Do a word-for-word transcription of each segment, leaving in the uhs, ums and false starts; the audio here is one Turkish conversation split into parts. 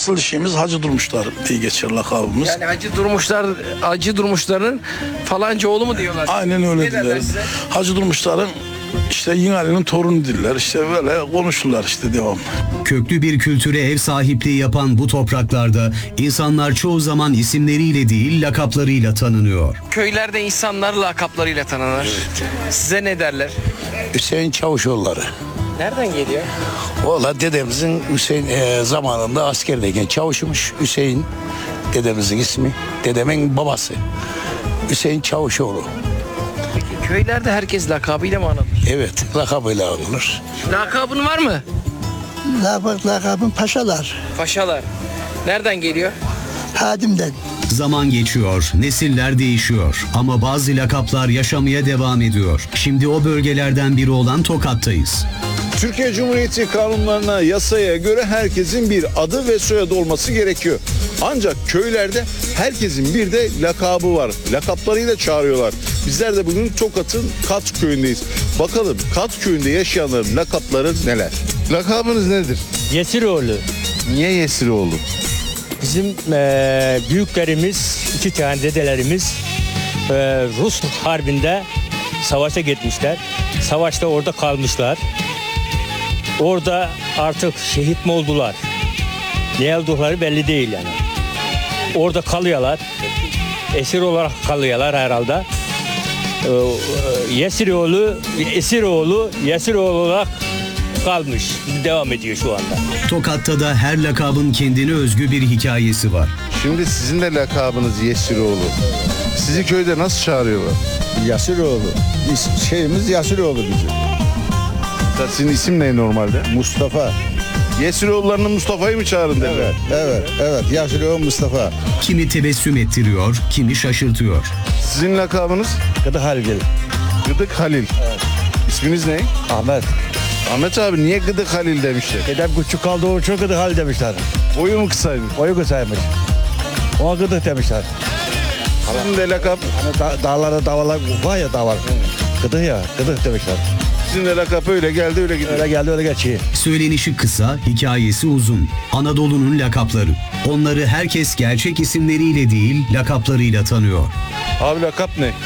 asıl işimiz Hacı Durmuşlar diye geçer lakabımız. Yani Hacı Durmuşlar, Hacı Durmuşların falanca oğlu mu diyorlar? Aynen öyle Ne derler diyorlar. size? Hacı Durmuşlar'ın işte Yinali'nin torunu diller. İşte böyle konuşurlar işte devamlı. Köklü bir kültüre ev sahipliği yapan bu topraklarda insanlar çoğu zaman isimleriyle değil lakaplarıyla tanınıyor. Köylerde insanlar lakaplarıyla tanınır. Size ne derler? Hüseyin Çavuşoğulları. Nereden geliyor? Valla dedemizin Hüseyin e, zamanında askerdeyken çavuşumuş. Hüseyin dedemizin ismi. Dedemin babası. Hüseyin Çavuşoğlu. Peki köylerde herkes lakabıyla mı anılır? Evet, lakabıyla anılır. Lakabın var mı? Lakabın paşalar, Paşalar. Nereden geliyor? hadimden. Zaman geçiyor, nesiller değişiyor ama bazı lakaplar yaşamaya devam ediyor. Şimdi o bölgelerden biri olan Tokat'tayız. Türkiye Cumhuriyeti kanunlarına, yasaya göre herkesin bir adı ve soyadı olması gerekiyor. Ancak köylerde herkesin bir de lakabı var. Lakaplarıyla çağırıyorlar. Bizler de bugün Tokat'ın Kat köyündeyiz. Bakalım Kat köyünde yaşayanların lakapları neler? Lakabınız nedir? Yesiroğlu. Niye Yesiroğlu? Bizim eee, büyüklerimiz, iki tane dedelerimiz eee, Rus harbinde savaşa gitmişler. Savaşta orada kalmışlar. Orada artık şehit mi oldular? Ne oldukları belli değil yani. Orada kalıyorlar. Esir olarak kalıyorlar herhalde. Ee, Yesiroğlu, Esiroğlu, Yesiroğlu olarak kalmış. Devam ediyor şu anda. Tokat'ta da her lakabın kendine özgü bir hikayesi var. Şimdi sizin de lakabınız Yesiroğlu. Sizi köyde nasıl çağırıyorlar? Yasiroğlu. İs- Şeyimiz Yasiroğlu bizim. Sizin isim ne normalde? Mustafa. Yesiroğullarının Mustafa'yı mı çağırın derler? Evet, evet, evet. Yasiroğlu Mustafa. Kimi tebessüm ettiriyor, kimi şaşırtıyor. Sizin lakabınız? Gıdı Halgil. Gıdık Halil. İsminiz ne? Ahmet. Ahmet abi niye Gıdık Halil demişler? Dedem küçük kaldığı için Gıdı Halil demişler. Boyu mu kısaymış? Oyu kısaymış. Ona Gıdık demişler. Sizin de lakap, Hani da, dağlarda davalar var ya dağlar. Gıdık ya, Gıdık demişler. sizin de lakap öyle geldi öyle gidiyor. Öyle geldi öyle geçiyor. Söylenişi kısa, hikayesi uzun. Anadolu'nun lakapları. Onları herkes gerçek isimleriyle değil, lakaplarıyla tanıyor. Abi lakap ne?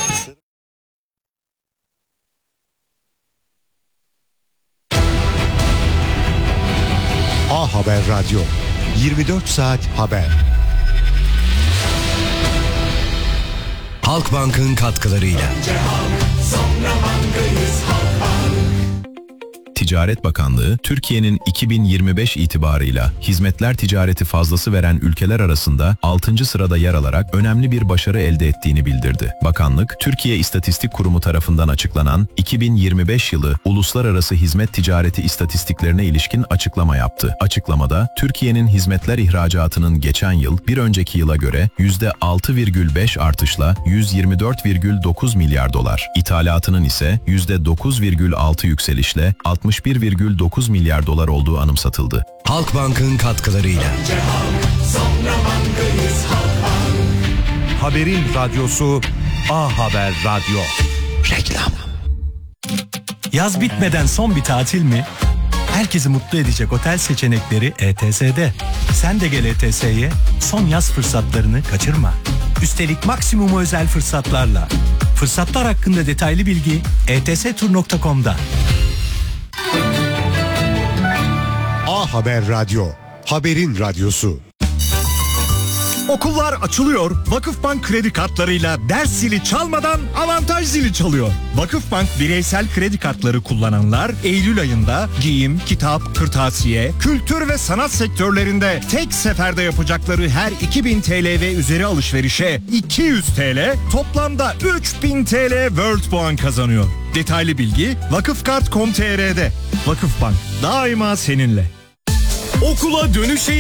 A Haber Radyo. yirmi dört saat haber. Halkbank'ın katkılarıyla. Ticaret Bakanlığı, Türkiye'nin iki bin yirmi beş itibarıyla hizmetler ticareti fazlası veren ülkeler arasında altıncı sırada yer alarak önemli bir başarı elde ettiğini bildirdi. Bakanlık, Türkiye İstatistik Kurumu tarafından açıklanan iki bin yirmi beş yılı uluslararası hizmet ticareti istatistiklerine ilişkin açıklama yaptı. Açıklamada, Türkiye'nin hizmetler ihracatının geçen yıl bir önceki yıla göre yüzde altı virgül beş artışla yüz yirmi dört virgül dokuz milyar dolar, ithalatının ise yüzde dokuz virgül altı yükselişle altmış bir virgül dokuz milyar dolar olduğu anımsatıldı. Halkbank'ın katkılarıyla. Haberin radyosu A Haber Radyo. Reklam. Yaz bitmeden son bir tatil mi? Herkesi mutlu edecek otel seçenekleri E T S'de. Sen de gel E T S'ye, son yaz fırsatlarını kaçırma. Üstelik maksimum özel fırsatlarla. Fırsatlar hakkında detaylı bilgi e t s tur nokta com'da. A Haber Radyo. Haberin radyosu. Okullar açılıyor. Vakıfbank kredi kartlarıyla ders zili çalmadan avantaj zili çalıyor. Vakıfbank bireysel kredi kartları kullananlar Eylül ayında giyim, kitap, kırtasiye, kültür ve sanat sektörlerinde tek seferde yapacakları her iki bin T L ve üzeri alışverişe iki yüz T L, toplamda üç bin T L World puan kazanıyor. Detaylı bilgi vakıfkart nokta com nokta t r'de. Vakıfbank daima seninle. Okula dönüşe